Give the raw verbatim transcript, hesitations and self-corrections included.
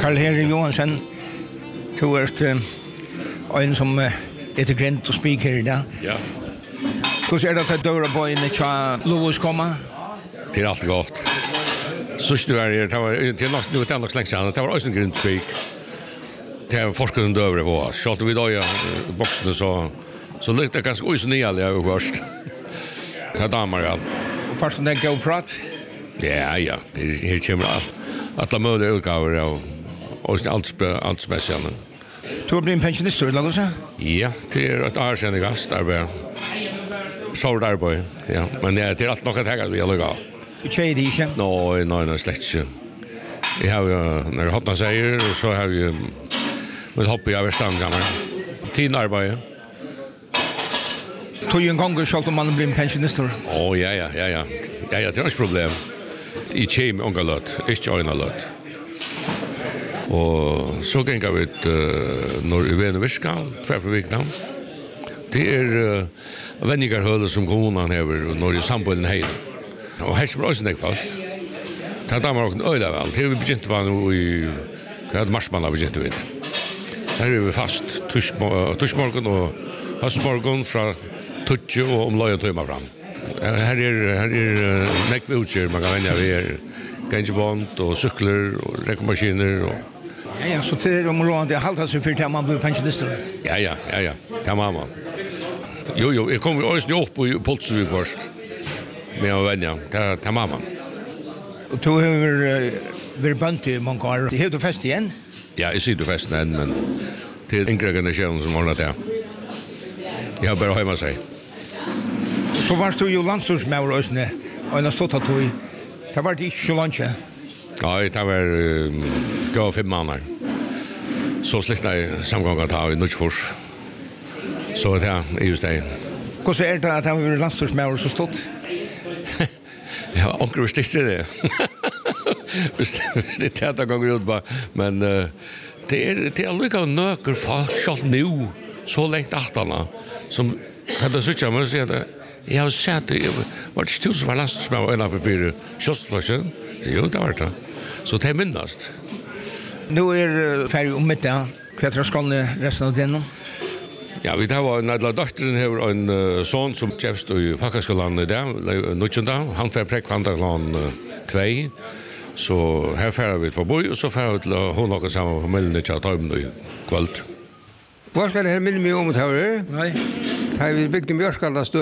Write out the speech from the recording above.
Karl-Henrik Johansen, du er en som heter Grint og speak her i dag. Ja. Hvordan er det at døra på inne til Lovos komma? Det er alltid godt. Sørste var det, det var det er nok det er nok slengt siden, det var også en Grint speak. Det er forskeren døvere på oss. Selv om vi da i boksene så så litt det ganske også nye alle jeg først. Det er damer, ja. Først om det er god prat? Ja, ja. Her kommer alt. Alla möjliga utgaver av och allt allt speciellt. Du har blivit pensionist då, lagar så? Ja, det är ett år sedan gast där. Så där boy. Ja, men det är allt något att vi lägga. Du tjej det inte? Nej, nej, nej, släkt inte. Jag har när hotna säger så har vi med hoppa över stangamar. Tid arbete. Tog ju en gång så att man blir pensionist då. Åh, ja, ja, ja, ja. Ja, ja, det är ett problem. I tjem unga lött, inte öjna lött. Och så gänga vi ut uh, när vi vet viska, tvär på vikna. Det är uh, vännigarhöle som kommunen har när det sambollen hej. Och här som också folk. Det där var också öjla väl. Det vi begynt på nu i vad marsmanna begynt vid. Här är vi fast tuschmorgon och höstmorgon från tutje och om lojen tömma fram. Här är här är neckvoucher man kan välja vi är gangebond och cyklar och räkmaskiner och ja ja så det om råd det hålla sig för att man blir pensionist. Ja ja ja ja kan mamma. Jo jo jag kommer ju också upp på Polsvik först. Med att välja ta ta mamma. Och du har varit bant i många år. Det heter fest igen? Ja, jag sitter fest igen men till yngre generationen som har det. Jag har bara hemma sig. Så varst du jo landstorsmauer Øsne, og en har stått at du i. Det var det ikke så langt. Ja, det var uh, gå fem måneder. Så slikte jeg samgangen ta i Nutsfors. Så det er just det. Hvordan er det at han var landstorsmauer så stått? Ja, onker vi stikter det. Hvis det er det ganger ut på. Men uh, det er, det er lykke nøker folk selv nå, så lengt achterne, som kan det sitte med å si at jag har sett det var det stor som var last som var en av fyra kostflasken. Så jo, det var det. Så det minnast. Nu är färg om mitt där. Kvättra skolne resten av den. Ja, vi tar var en alla dottern har en uh, son som chefst i Fakkaskolan där, Nutsjunda. Han får prekvandalan två. Så här färdar vi för boy och så färdar vi till hon och samma familjen i Chatham i kväll. Vad ska det här minna mig om att höra? Nej. Har vi byggt en björskallastö